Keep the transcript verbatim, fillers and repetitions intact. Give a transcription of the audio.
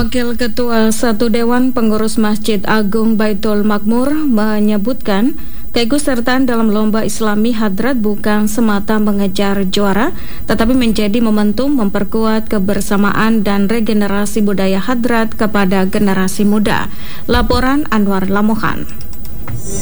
Wakil Ketua Satu Dewan Pengurus Masjid Agung Baitul Makmur menyebutkan keikutsertaan dalam lomba Islami Hadrat bukan semata mengejar juara, tetapi menjadi momentum memperkuat kebersamaan dan regenerasi budaya Hadrat kepada generasi muda. Laporan Anwar Lamohan.